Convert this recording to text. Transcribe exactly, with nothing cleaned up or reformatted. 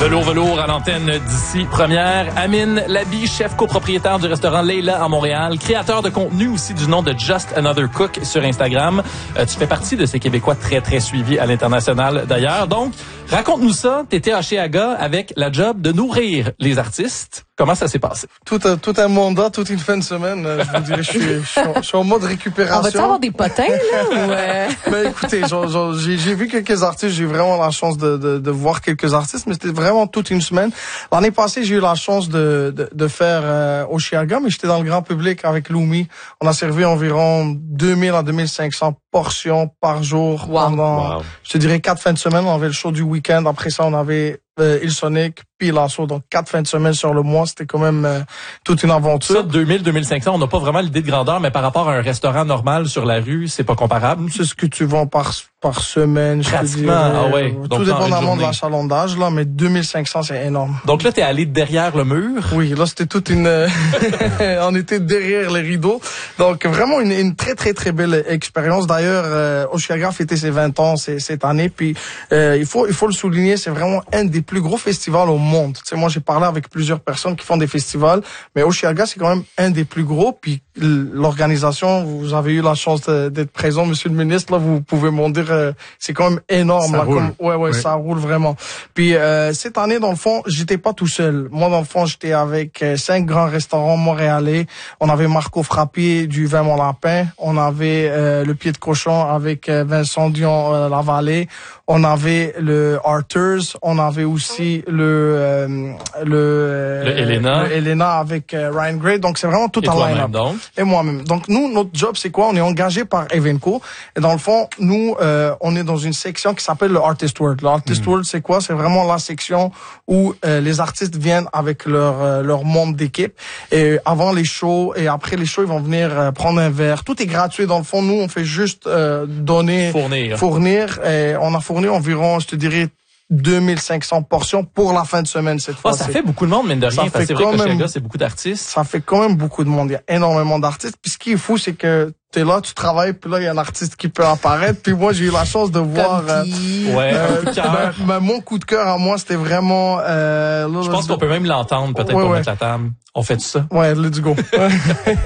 Velours Velours à l'antenne d'ici première. Amine Labi, chef copropriétaire du restaurant Leila à Montréal, créateur de contenu aussi du nom de Just Another Cook sur Instagram. Euh, tu fais partie de ces Québécois très, très suivis à l'international d'ailleurs. Donc, raconte-nous ça. T'étais à Oshéaga avec la job de nourrir les artistes. Comment ça s'est passé? Tout un, tout un mandat, toute une fin de semaine. Je vous dirais, je suis, je suis, en, je suis en mode récupération. On va-tu avoir des potins, là? Ou euh... Ben, écoutez, genre, genre, j'ai, j'ai vu quelques artistes. J'ai eu vraiment la chance de, de, de voir quelques artistes, mais c'était vraiment toute une semaine. L'année passée, j'ai eu la chance de, de, de faire euh, Oshéaga, mais j'étais dans le grand public avec Lumi. On a servi environ deux mille à deux mille cinq cents portions par jour wow. pendant, wow. je te dirais, quatre fins de semaine. On avait le show du week-end. Après ça, on avait euh, Ilsonic, puis l'assaut. Donc, quatre fins de semaine sur le mois. C'était quand même euh, toute une aventure. Ça, deux mille, deux mille cinq cents, on n'a pas vraiment l'idée de grandeur, mais par rapport à un restaurant normal sur la rue, c'est pas comparable. C'est ce que tu vends par par semaine, je te Pratiquement, dirais. ah ouais. Tout Donc, dépendamment de l'achalandage, là, mais deux mille cinq cents, c'est énorme. Donc là, t'es allé derrière le mur. Oui, là, c'était toute une... on était derrière les rideaux. Donc, vraiment une, une très, très, très belle expérience. D'ailleurs, euh, Oshéaga fêtait ses vingt ans c'est, cette année. Puis, euh, il faut il faut le souligner, c'est vraiment un des plus gros festivals au monde. Tu sais, moi, j'ai parlé avec plusieurs personnes qui font des festivals, mais Oshéaga, c'est quand même un des plus gros. Puis, l'organisation, vous avez eu la chance de, d'être présent, monsieur le ministre, là, vous pouvez m'en dire, euh, c'est quand même énorme. Ça là, roule. Comme, ouais, ouais, oui. ça roule vraiment. Puis, euh, cette année, dans le fond, j'étais pas tout seul. Moi, dans le fond, j'étais avec euh, cinq grands restaurants montréalais. On avait Marco Frappier du Vin Mon Lapin. On avait euh, le Pied de Cochon avec euh, Vincent Dion euh, Lavallée. On avait le Arthur's. On avait aussi le euh, le, euh, le Elena. le Elena avec euh, Ryan Gray. Donc, c'est vraiment tout Et un toi-même, line-up. donc. Et moi-même. Donc, nous, notre job, c'est quoi? On est engagé par Evenco. Et dans le fond, nous, euh, on est dans une section qui s'appelle le Artist World. Le Artist Mm. World, c'est quoi? C'est vraiment la section où euh, les artistes viennent avec leur euh, leur membre d'équipe. Et avant les shows et après les shows, ils vont venir euh, prendre un verre. Tout est gratuit. Dans le fond, nous, on fait juste euh, donner... Fournir. Fournir. Et on a fourni environ, je te dirais, deux mille cinq cents portions pour la fin de semaine cette fois. Oh, ça fait beaucoup de monde, mine de rien. Ça Parce que fait c'est vrai quand que même- Oshéaga, c'est beaucoup d'artistes. Ça fait quand même beaucoup de monde. Il y a énormément d'artistes. Puis ce qui est fou, c'est que t'es là, tu travailles, puis là, il y a un artiste qui peut apparaître. Puis moi, j'ai eu la chance de voir... Comme qui... Ouais, un Euh, coup de cœur. ben, ben, mon coup de cœur à moi, c'était vraiment... Euh, là, Je là, pense qu'on peut même l'entendre, peut-être, Ouais, pour ouais. mettre la table. On fait tout ça? Ouais, let's go.